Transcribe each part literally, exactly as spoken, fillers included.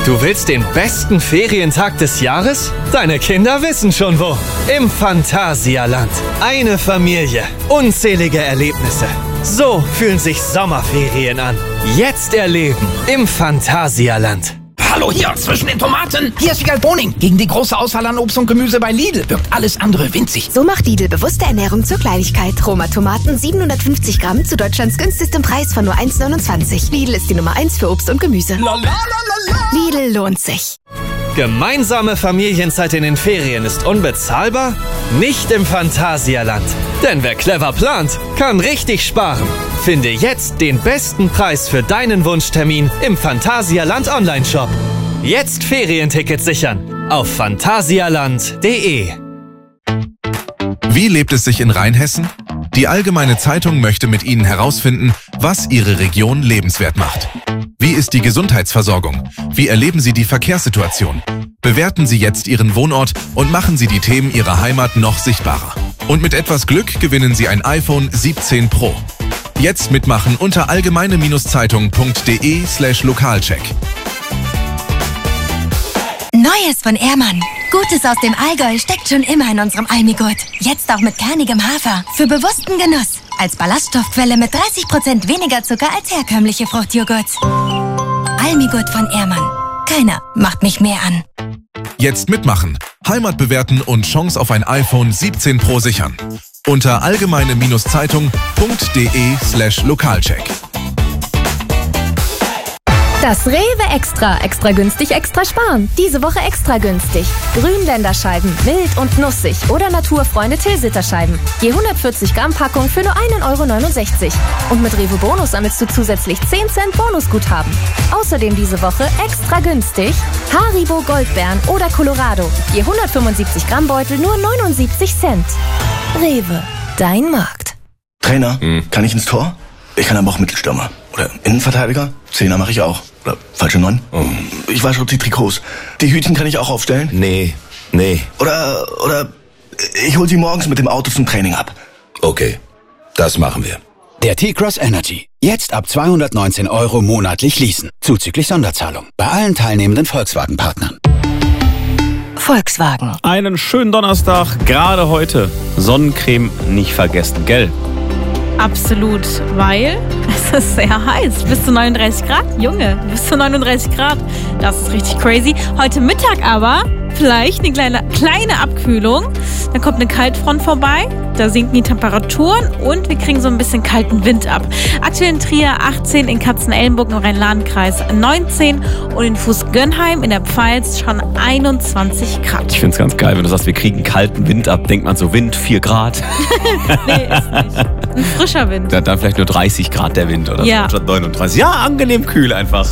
Du willst den besten Ferientag des Jahres? Deine Kinder wissen schon wo. Im Phantasialand. Eine Familie. Unzählige Erlebnisse. So fühlen sich Sommerferien an. Jetzt erleben im Phantasialand. Hallo hier, zwischen den Tomaten. Hier ist Wiegald Boning. Gegen die große Auswahl an Obst und Gemüse bei Lidl wirkt alles andere winzig. So macht Lidl bewusste Ernährung zur Kleinigkeit. Roma Tomaten siebenhundertfünfzig Gramm zu Deutschlands günstigstem Preis von nur eins neunundzwanzig. Lidl ist die Nummer eins für Obst und Gemüse. Lidl lohnt sich. Gemeinsame Familienzeit in den Ferien ist unbezahlbar? Nicht im Phantasialand. Denn wer clever plant, kann richtig sparen. Finde jetzt den besten Preis für deinen Wunschtermin im Phantasialand Online-Shop. Jetzt Ferientickets sichern auf phantasialand punkt de. Wie lebt es sich in Rheinhessen? Die Allgemeine Zeitung möchte mit Ihnen herausfinden, was Ihre Region lebenswert macht. Wie ist die Gesundheitsversorgung? Wie erleben Sie die Verkehrssituation? Bewerten Sie jetzt Ihren Wohnort und machen Sie die Themen Ihrer Heimat noch sichtbarer. Und mit etwas Glück gewinnen Sie ein iPhone siebzehn Pro. Jetzt mitmachen unter allgemeine-zeitung punkt de slash lokalcheck. Neues von Ehrmann. Gutes aus dem Allgäu steckt schon immer in unserem Almigurt. Jetzt auch mit kernigem Hafer. Für bewussten Genuss. Als Ballaststoffquelle mit dreißig Prozent weniger Zucker als herkömmliche Fruchtjoghurts. Almigurt von Ehrmann. Keiner macht mich mehr an. Jetzt mitmachen, Heimat bewerten und Chance auf ein iPhone siebzehn Pro sichern. Unter allgemeine-zeitung punkt de slash lokalcheck. Das Rewe Extra. Extra günstig, extra sparen. Diese Woche extra günstig. Grünländerscheiben, mild und nussig oder Naturfreunde Tilsiterscheiben. Je hundertvierzig Gramm Packung für nur ein Euro neunundsechzig. Und mit Rewe Bonus sammelst du zusätzlich zehn Cent Bonusguthaben. Außerdem diese Woche extra günstig Haribo Goldbeeren oder Colorado. Je hundertfünfundsiebzig Gramm Beutel nur neunundsiebzig Cent. Rewe, dein Markt. Trainer, hm. kann ich ins Tor? Ich kann aber auch Mittelstürmer. Oder Innenverteidiger? Zehner mache ich auch. Oder falsche Neun? Oh. Ich wasche die Trikots. Die Hütchen kann ich auch aufstellen? Nee, nee. Oder, oder ich hol sie morgens mit dem Auto zum Training ab. Okay, das machen wir. Der T-Cross Energy. Jetzt ab zweihundertneunzehn Euro monatlich leasen. Zuzüglich Sonderzahlung. Bei allen teilnehmenden Volkswagen-Partnern. Volkswagen. Einen schönen Donnerstag, gerade heute. Sonnencreme nicht vergessen, gell? Absolut, weil es ist sehr heiß. Bis zu neununddreißig Grad, Junge, bis zu neununddreißig Grad. Das ist richtig crazy. Heute Mittag aber vielleicht eine kleine, kleine Abkühlung. Dann kommt eine Kaltfront vorbei, da sinken die Temperaturen und wir kriegen so ein bisschen kalten Wind ab. Aktuell in Trier achtzehn, in Katzenelnburg im Rhein-Lahn-Kreis neunzehn und in Fuß-Gönnheim in der Pfalz schon einundzwanzig Grad. Ich finde es ganz geil, wenn du sagst, wir kriegen kalten Wind ab, denkt man so Wind, vier Grad. Nee, ist nicht. Ein frischer Wind. Da, dann vielleicht nur dreißig Grad der Wind oder ja. so, statt neununddreißig. Ja, angenehm kühl einfach.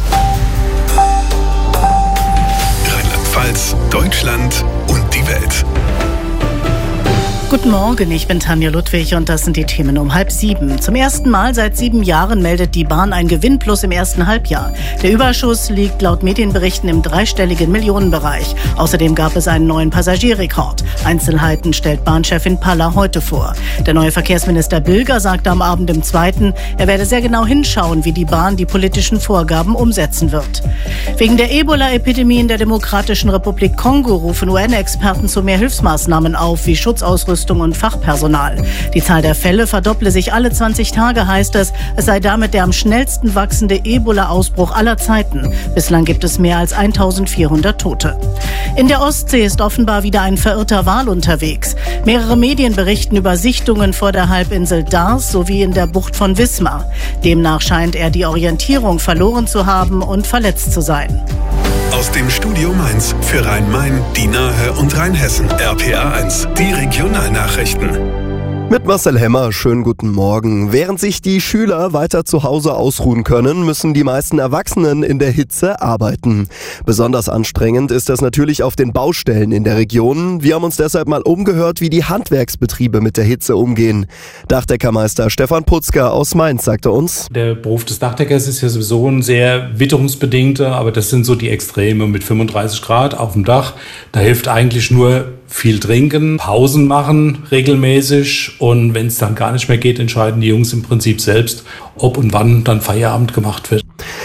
Rheinland-Pfalz, Deutschland und die Welt. Guten Morgen, ich bin Tanja Ludwig und das sind die Themen um halb sieben. Zum ersten Mal seit sieben Jahren meldet die Bahn ein Gewinnplus im ersten Halbjahr. Der Überschuss liegt laut Medienberichten im dreistelligen Millionenbereich. Außerdem gab es einen neuen Passagierrekord. Einzelheiten stellt Bahnchefin Paller heute vor. Der neue Verkehrsminister Bilger sagte am Abend im Zweiten, er werde sehr genau hinschauen, wie die Bahn die politischen Vorgaben umsetzen wird. Wegen der Ebola-Epidemie in der Demokratischen Republik Kongo rufen U N-Experten zu mehr Hilfsmaßnahmen auf, wie Schutzausrüstung und Fachpersonal. Die Zahl der Fälle verdopple sich alle zwanzig Tage, heißt es. Es sei damit der am schnellsten wachsende Ebola-Ausbruch aller Zeiten. Bislang gibt es mehr als eintausendvierhundert Tote. In der Ostsee ist offenbar wieder ein verirrter Wal unterwegs. Mehrere Medien berichten über Sichtungen vor der Halbinsel Dars sowie in der Bucht von Wismar. Demnach scheint er die Orientierung verloren zu haben und verletzt zu sein. Aus dem Studio Mainz für Rhein-Main, die Nahe und Rheinhessen. R P A eins, die Regionalnachrichten. Mit Marcel Hemmer, schönen guten Morgen. Während sich die Schüler weiter zu Hause ausruhen können, müssen die meisten Erwachsenen in der Hitze arbeiten. Besonders anstrengend ist das natürlich auf den Baustellen in der Region. Wir haben uns deshalb mal umgehört, wie die Handwerksbetriebe mit der Hitze umgehen. Dachdeckermeister Stefan Putzger aus Mainz sagte uns: Der Beruf des Dachdeckers ist ja sowieso ein sehr witterungsbedingter, aber das sind so die Extreme mit fünfunddreißig Grad auf dem Dach. Da hilft eigentlich nur viel trinken, Pausen machen regelmäßig und wenn es dann gar nicht mehr geht, entscheiden die Jungs im Prinzip selbst, ob und wann dann Feierabend gemacht wird.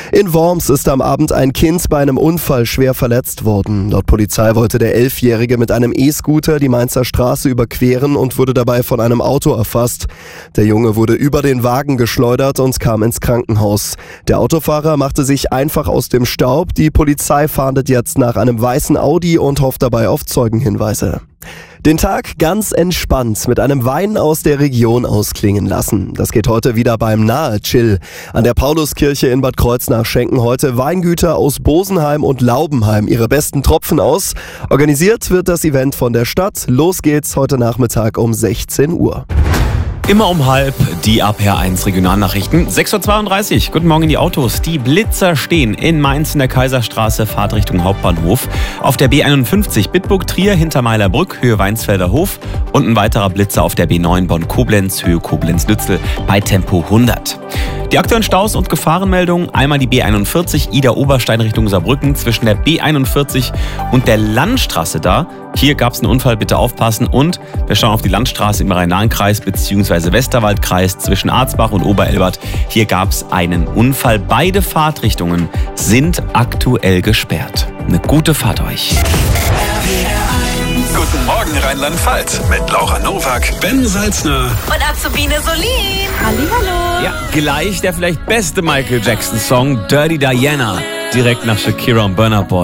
In Worms ist am Abend ein Kind bei einem Unfall schwer verletzt worden. Laut Polizei wollte der Elfjährige mit einem E-Scooter die Mainzer Straße überqueren und wurde dabei von einem Auto erfasst. Der Junge wurde über den Wagen geschleudert und kam ins Krankenhaus. Der Autofahrer machte sich einfach aus dem Staub. Die Polizei fahndet jetzt nach einem weißen Audi und hofft dabei auf Zeugenhinweise. Den Tag ganz entspannt mit einem Wein aus der Region ausklingen lassen. Das geht heute wieder beim Nahe Chill. An der Pauluskirche in Bad Kreuznach schenken heute Weingüter aus Bosenheim und Laubenheim ihre besten Tropfen aus. Organisiert wird das Event von der Stadt. Los geht's heute Nachmittag um sechzehn Uhr. Immer um halb die A P R eins Regionalnachrichten. sechs Uhr zweiunddreißig. Guten Morgen in die Autos. Die Blitzer stehen in Mainz in der Kaiserstraße, Fahrt Richtung Hauptbahnhof. Auf der B einundfünfzig Bitburg-Trier hinter Meilerbrück, Höhe Weinsfelder Hof. Und ein weiterer Blitzer auf der B neun Bonn-Koblenz, Höhe Koblenz-Lützel bei Tempo hundert. Die aktuellen Staus und Gefahrenmeldungen. Einmal die B einundvierzig Ida-Oberstein Richtung Saarbrücken zwischen der B einundvierzig und der Landstraße da. Hier gab es einen Unfall, bitte aufpassen. Und wir schauen auf die Landstraße im Rhein-Nahen-Kreis bzw. Westerwaldkreis zwischen Arzbach und Oberelbert. Hier gab es einen Unfall. Beide Fahrtrichtungen sind aktuell gesperrt. Eine gute Fahrt euch. Guten Morgen Rheinland-Pfalz mit Laura Nowak, Ben Salzner und Azubine Solin. Hallihallo. Ja, gleich der vielleicht beste Michael Jackson-Song Dirty Diana. Direkt nach Shakira und Burna Boy.